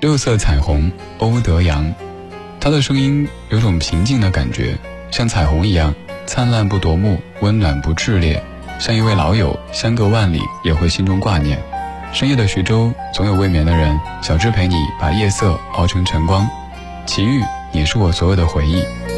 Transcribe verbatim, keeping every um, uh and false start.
六色彩虹，欧德阳。他的声音有种平静的感觉，像彩虹一样灿烂不夺目，温暖不炽烈，像一位老友，相隔万里也会心中挂念。深夜的徐州，总有未眠的人，小智陪你把夜色熬成晨光。齐豫，你是我所有的回忆。